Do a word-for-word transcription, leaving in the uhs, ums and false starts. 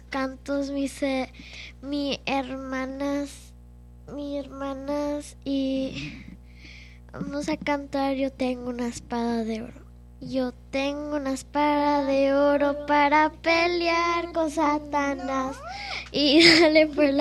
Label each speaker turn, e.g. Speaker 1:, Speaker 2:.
Speaker 1: cantos, mis, eh, mi hermanas, mis hermanas y vamos a cantar Yo tengo una espada de oro. Yo tengo una espada de oro para pelear con Satanás y dale por la